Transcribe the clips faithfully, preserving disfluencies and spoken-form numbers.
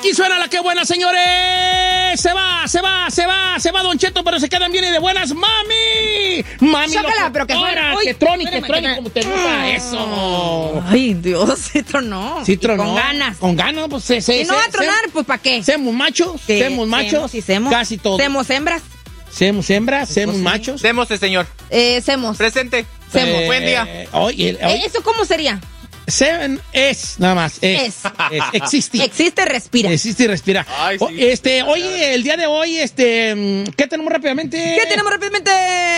Aquí suena la que buena, señores. Se va, se va, se va, se va Don Cheto, pero se quedan bien y de buenas. ¡Mami! ¡Mami! Chócala, pero que ahora, suene. que trone, que trone, como te gusta eso. Ay, Dios, sí tronó. Sí tronó. Y con ganas. Con ganas, pues se, se, Si no se, va a tronar, se, pues ¿para qué? Semos machos, Sí, semos machos. semos y semos. Casi todo. Semos hembras. Semos hembras, semos sí. machos. Démosle, señor. Eh, semos. Presente. Semos. Eh, Buen día. Hoy, el- hoy, Eh, ¿Eso cómo sería? seven es, nada más. Es. Es. es, existe. Existe, respira. Existe y respira. Ay, O- sí. Este, oye, el día de hoy, este, ¿qué tenemos rápidamente? ¿Qué tenemos rápidamente?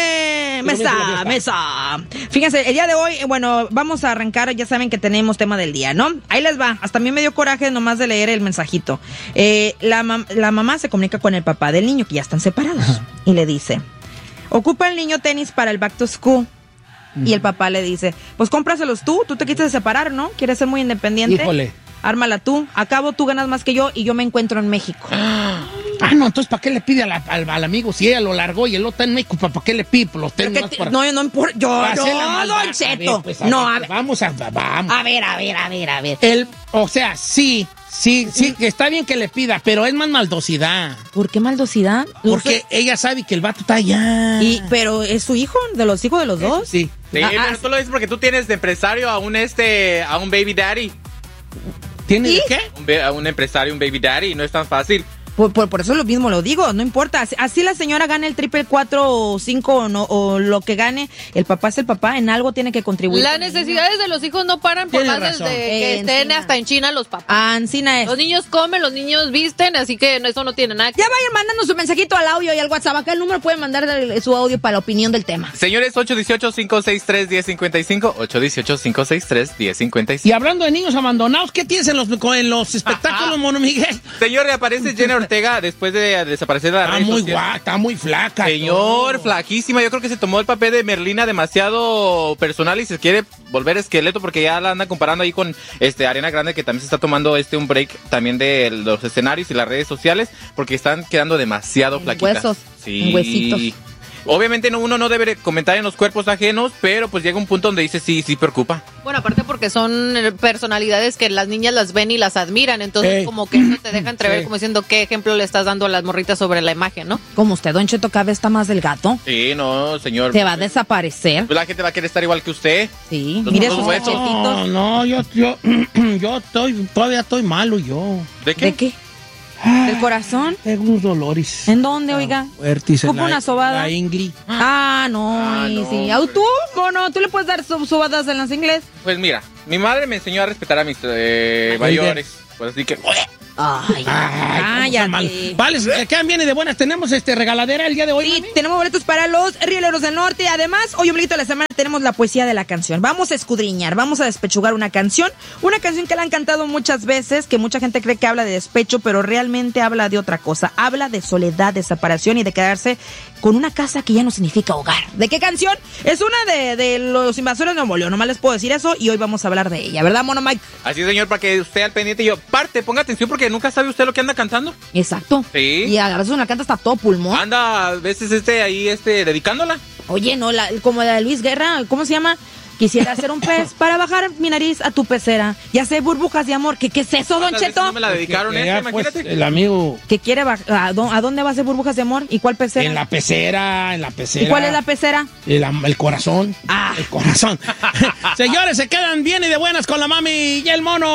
Mesa, fiesta. mesa. Fíjense, el día de hoy, eh, bueno, vamos a arrancar, ya saben que tenemos tema del día, ¿no? Ahí les va, hasta a mí me dio coraje nomás de leer el mensajito. Eh, la, mam- la mamá se comunica con el papá del niño, que ya están separados, y le dice, ocupa el niño tenis para el back to school. Y el papá le dice, pues cómpraselos tú, tú te quieres separar, ¿no? ¿Quieres ser muy independiente? Híjole. Ármala tú, a cabo tú ganas más que yo y yo me encuentro en México. Ah, no, entonces, ¿para qué le pide a la- al, al amigo? Si ella lo largó y él lo está en México, ¿para, para qué le pide? Pues los Pero tenis que más te- para- no, no importa, yo, para hacer la no, maldad. Don Cheto. A ver, pues, a no, ver, a ver, Vamos a, vamos. a ver, a ver, a ver, a ver. El, o sea, sí, sí, sí, que está bien que le pida, pero es más maldosidad. ¿Por qué maldosidad? Porque ella sabe que el vato está allá. Y, pero es su hijo, de los hijos de los Eso dos. sí. Sí, Ah, pero ah, tú lo dices porque tú tienes de empresario a un este, a un baby daddy. ¿Tiene ¿Y? de qué? Un be- a un empresario, un baby daddy, no es tan fácil. Por, por, por eso lo mismo lo digo, no importa. Así, así la señora gane el triple cuatro o cinco o, no, o lo que gane, el papá es el papá, en algo tiene que contribuir. Las con el necesidades de los hijos no paran por Tienes más razón. desde que Eh, estén encina. hasta en China los papás. niño. Ancina es. Los niños comen, los niños visten, así que no- eso no tiene nada que Ya vayan mandando su mensajito al audio y al WhatsApp. Acá el número pueden mandar el- su audio para la opinión del tema. Señores, ocho uno ocho, cinco seis tres, uno cero cinco cinco, ocho uno ocho, cinco seis tres, uno cero cinco Y cinco. hablando de niños abandonados, ¿qué tienes en los, en los espectáculos, Mono Miguel? Señor, reaparece Jenna Ortega después de desaparecer de la Está red muy social. guapa, está muy flaca. Señor, todo. flaquísima. Yo creo que se tomó el papel de Merlina demasiado personal y se quiere volver esqueleto porque ya la anda comparando ahí con este Ariana Grande, que también se está tomando este un break también de los escenarios y las redes sociales porque están quedando demasiado En flaquitas. huesos, Sí. en huesitos. Obviamente no, uno no debe comentar en los cuerpos ajenos, pero pues llega un punto donde dice sí, sí preocupa. Bueno, aparte porque son eh, personalidades que las niñas las ven y las admiran, entonces Ey. como que eso te deja entrever Sí. como diciendo qué ejemplo le estás dando a las morritas sobre la imagen, ¿no? Como usted, Don Cheto, cada vez está más delgado. Sí, no, señor. Se va a desaparecer. Pues la gente va a querer estar igual que usted. Sí, Los mire otros sus huesos. cachetitos. No, no, yo, yo, yo estoy, todavía estoy malo yo. ¿De qué? ¿De qué? ¿Del corazón? Tengo unos dolores. ¿En dónde, oiga? Fuertes en ¿Ocupa la- una sobada? La ingli. Ah, no, Ah, y no, sí. hombre. ¿Tú? ¿Cómo tú le puedes dar sob- sobadas en las inglés? Pues mira, mi madre me enseñó a respetar a mis eh, Ay, mayores. Pues así que... Ay, Ay, ¿cómo está mal? cállate. Vale, se quedan bien y de buenas. Tenemos este regaladera el día de hoy. Sí, mami? tenemos boletos para los Rieleros del Norte. Además, hoy, obliguito de la semana, tenemos la poesía de la canción. Vamos a escudriñar, vamos a despechugar una canción. Una canción que la han cantado muchas veces, que mucha gente cree que habla de despecho, pero realmente habla de otra cosa. Habla de soledad, de separación y de quedarse con una casa que ya no significa hogar. ¿De qué canción? Es una de, de los Invasores de Nuevo León. Nomás les puedo decir eso y hoy vamos a hablar de ella. ¿Verdad, Mono Mike? Así, señor, para que usted al pendiente y yo, parte, ponga atención porque nunca sabe usted lo que anda cantando. Exacto. Sí. Y a veces una canta hasta todo pulmón. Anda a veces este ahí, este, dedicándola. Oye, no, la, como la de Luis Guerra, ¿cómo se llama? Quisiera ser un pez para bajar mi nariz a tu pecera. Ya sé, burbujas de amor. ¿Qué, qué es eso, Don ¿Cuántas veces Cheto? no me la dedicaron Que esa, ya, pues, imagínate. el amigo ¿Qué quiere baj- a, dó- a dónde va a ser burbujas de amor? ¿Y cuál pecera? en la pecera, en la pecera. ¿Y cuál es la pecera? El, am- el corazón. Ah. El corazón. Señores, se quedan bien y de buenas con la mami y el mono.